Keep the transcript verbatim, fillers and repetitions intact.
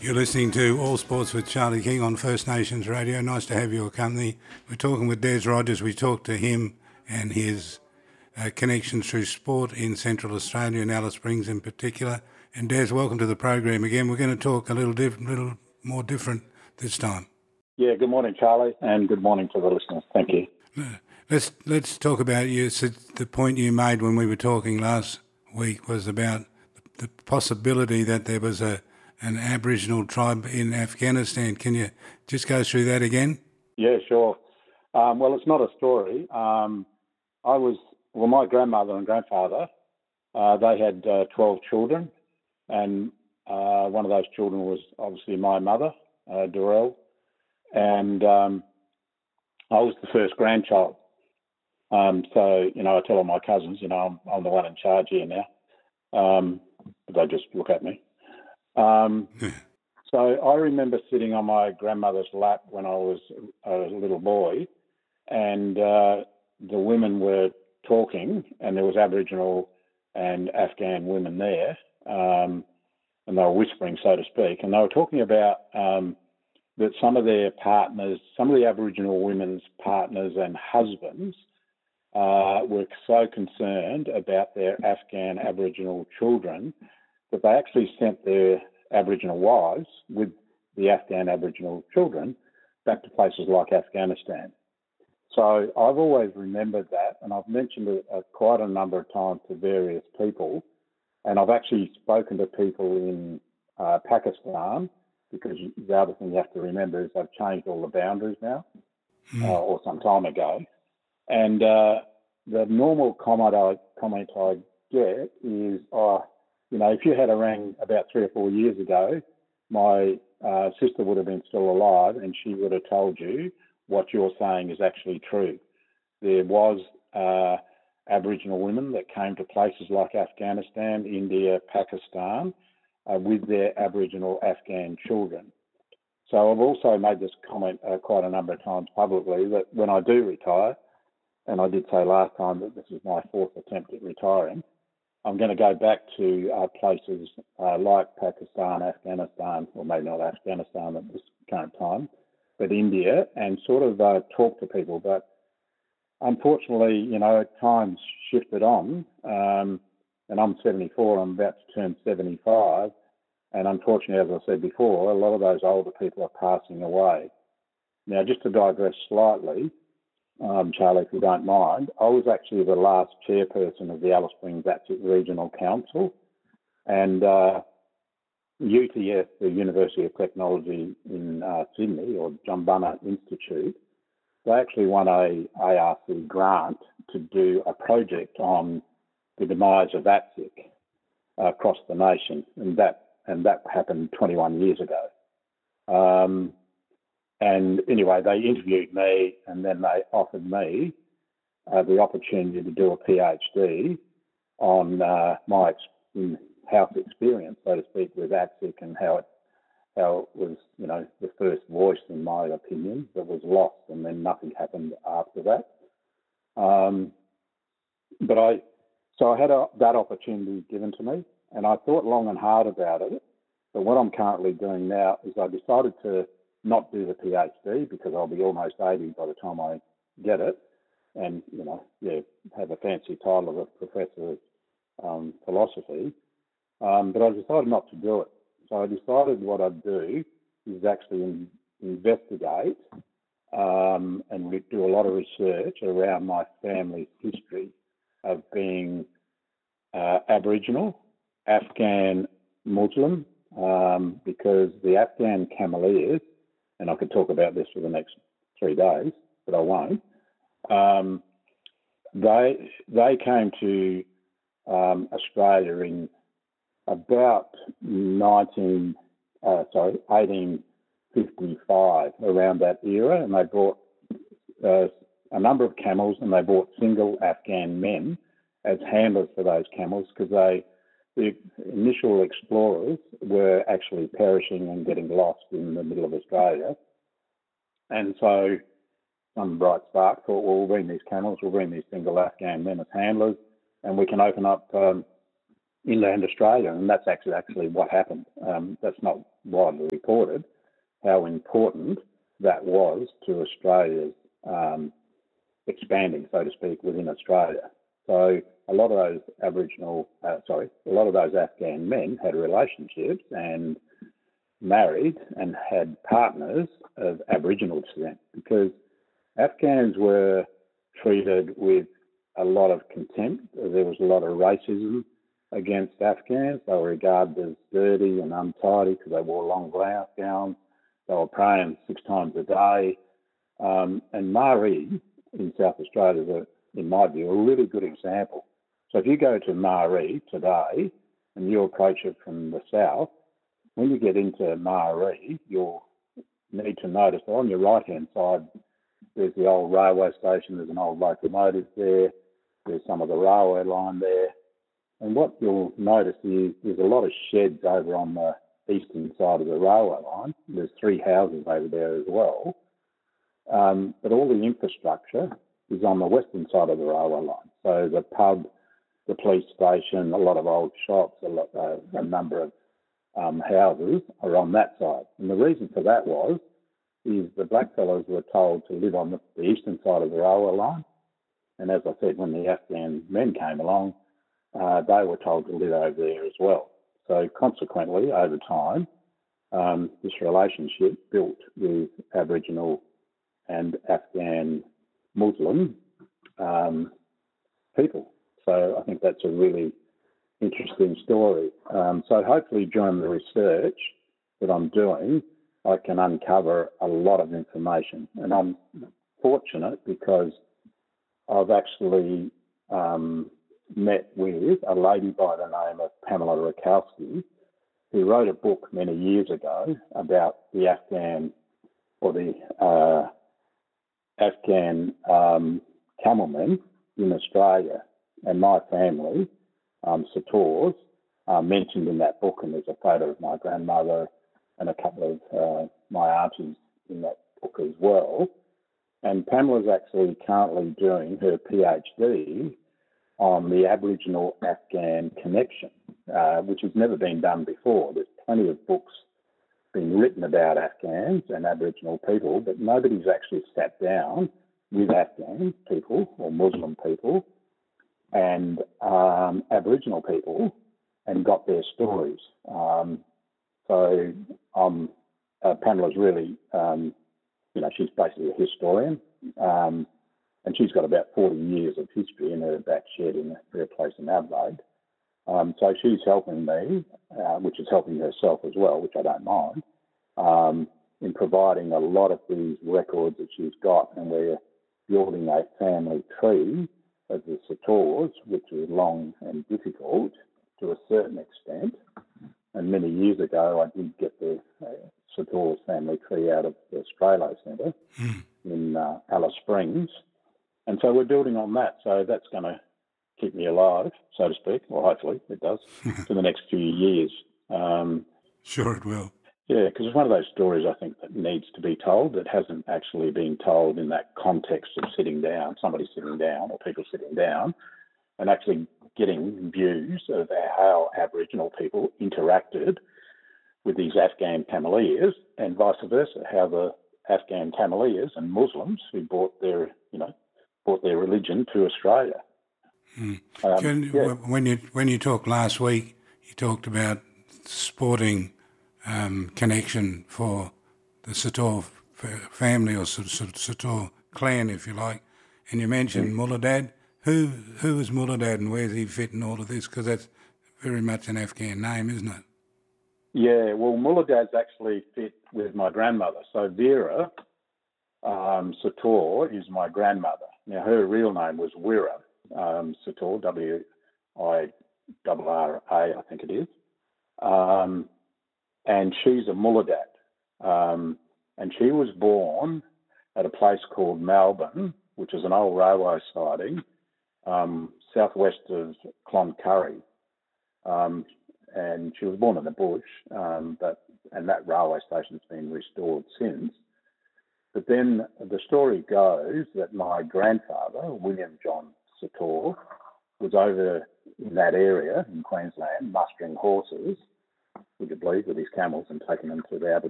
You're listening to All Sports with Charlie King on First Nations Radio. Nice to have your company. We're talking with Des Rogers. We talked to him and his uh, connections through sport in Central Australia and Alice Springs in particular. And Des, welcome to the program again. We're going to talk a little different, little more different this time. Yeah, good morning, Charlie, and good morning to the listeners. Thank you. Let's let's talk about you. So the point you made when we were talking last week was about the possibility that there was a an Aboriginal tribe in Afghanistan. Can you just go through that again? Yeah, sure. Um, well, it's not a story. Um, I was, well, my grandmother and grandfather, uh, they had uh, twelve children, and uh, one of those children was obviously my mother, uh, Dorel, and um, I was the first grandchild. Um, so, you know, I tell all my cousins, you know, I'm, I'm the one in charge here now, um, but they just look at me. Um, so I remember sitting on my grandmother's lap when I was a little boy, and uh, the women were talking, and there was Aboriginal and Afghan women there, um, and they were whispering, so to speak, and they were talking about um, that some of their partners, some of the Aboriginal women's partners and husbands uh, were so concerned about their Afghan Aboriginal children that they actually sent their Aboriginal wives with the Afghan Aboriginal children back to places like Afghanistan. So I've always remembered that, and I've mentioned it uh, quite a number of times to various people, and I've actually spoken to people in uh, Pakistan, because the other thing you have to remember is they've changed all the boundaries now, mm. uh, or some time ago. And uh, the normal comment I, comment I get is, oh, you know, if you had a rang about three or four years ago, my uh, sister would have been still alive and she would have told you what you're saying is actually true. There was uh, Aboriginal women that came to places like Afghanistan, India, Pakistan, uh, with their Aboriginal Afghan children. So I've also made this comment uh, quite a number of times publicly that when I do retire, and I did say last time that this is my fourth attempt at retiring, I'm going to go back to uh, places uh, like Pakistan, Afghanistan, or maybe not Afghanistan at this current time, but India, and sort of uh, talk to people. But unfortunately, you know, times shifted on, um, and I'm seventy-four, I'm about to turn seventy-five, and unfortunately, as I said before, a lot of those older people are passing away. Now, just to digress slightly, Um, Charlie, if you don't mind, I was actually the last chairperson of the Alice Springs Atsic Regional Council, and uh, U T S, the University of Technology in uh, Sydney, or Jumbunna Institute, they actually won a A R C grant to do a project on the demise of Atsic uh, across the nation, and that and that happened twenty-one years ago. Um, And anyway, they interviewed me and then they offered me uh, the opportunity to do a PhD on uh, my ex- house experience, so to speak, with Atsic and how it, how it was, you know, the first voice, in my opinion, that was lost, and then nothing happened after that. Um, but I, so I had a, that opportunity given to me, and I thought long and hard about it. But what I'm currently doing now is I decided to not do the PhD because I'll be almost eighty by the time I get it, and you know, yeah, have a fancy title of a professor of um, philosophy. Um, but I decided not to do it. So I decided what I'd do is actually in, investigate um, and do a lot of research around my family's history of being uh, Aboriginal, Afghan, Muslim, um, because the Afghan Cameleers, and I could talk about this for the next three days, but I won't. Um, they they came to um, Australia in about nineteen, uh, sorry, eighteen fifty-five, around that era, and they brought uh, a number of camels, and they brought single Afghan men as handlers for those camels because they. The initial explorers were actually perishing and getting lost in the middle of Australia. And so some bright spark thought, well, we'll bring these camels, we'll bring these single Afghan men as handlers, and we can open up um, inland Australia, and that's actually actually what happened. Um, that's not widely reported how important that was to Australia's um, expanding, so to speak, within Australia. So a lot of those Aboriginal, uh, sorry, a lot of those Afghan men had relationships and married and had partners of Aboriginal descent, because Afghans were treated with a lot of contempt. There was a lot of racism against Afghans. They were regarded as dirty and untidy because they wore long gowns. They were praying six times a day. Um, and Maree in South Australia is, a, in my view, a really good example. So if you go to Maree today and you approach it from the south, when you get into Maree, you'll need to notice that on your right-hand side, there's the old railway station, there's an old locomotive there, there's some of the railway line there. And what you'll notice is there's a lot of sheds over on the eastern side of the railway line. There's three houses over there as well. Um, but all the infrastructure is on the western side of the railway line. So the pub, the police station, a lot of old shops, a, lot, uh, a number of um, houses are on that side. And the reason for that was is the blackfellas were told to live on the, the eastern side of the railway line. And as I said, when the Afghan men came along, uh, they were told to live over there as well. So consequently, over time, um, this relationship built with Aboriginal and Afghan Muslim um, people. So I think that's a really interesting story. Um, so hopefully during the research that I'm doing, I can uncover a lot of information. And I'm fortunate because I've actually um, met with a lady by the name of Pamela Rakowski, who wrote a book many years ago about the Afghan or the uh, Afghan um, camelmen in Australia. And my family, um, Sators, uh, mentioned in that book, and there's a photo of my grandmother and a couple of uh, my aunties in that book as well. And Pamela's actually currently doing her PhD on the Aboriginal-Afghan connection, uh, which has never been done before. There's plenty of books been written about Afghans and Aboriginal people, but nobody's actually sat down with Afghan people or Muslim people and um, Aboriginal people and got their stories. Um, so um, uh, Pamela's really, um, you know, she's basically a historian, um, and she's got about forty years of history in her back shed in her place in Adelaide. Um, so she's helping me, uh, which is helping herself as well, which I don't mind, um, in providing a lot of these records that she's got. And we're building a family tree of the Sators, which is long and difficult to a certain extent. And many years ago, I did get the uh, Sators family tree out of the Australia Centre mm. in uh, Alice Springs. And so we're building on that. So that's going to keep me alive, so to speak, or hopefully it does, for the next few years. Um, sure it will. Yeah, because it's one of those stories, I think, that needs to be told that hasn't actually been told in that context of sitting down, somebody sitting down or people sitting down and actually getting views of how Aboriginal people interacted with these Afghan Cameleers and vice versa, how the Afghan Cameleers and Muslims who brought their, you know, brought their religion to Australia. Mm. Um, Can, yeah. When you when you talked last week, you talked about sporting um, connection for the Sator family or Sator clan, if you like, and you mentioned mm. Muladad. Who who is Muladad and where's he fit in all of this? Because that's very much an Afghan name, isn't it? Yeah, well, Muladad's actually fit with my grandmother. So Vera um, Sator is my grandmother. Now, her real name was Wira um, Sator, W I R R A, I think it is. Um, and she's a Muladad. Um, and she was born at a place called Melbourne, which is an old railway siding, um, southwest of Cloncurry. Um, and she was born in the bush, um, but and that railway station's been restored since. But then the story goes that my grandfather, William John Sator, was over in that area in Queensland mustering horses, would you believe, with his camels and taking them to the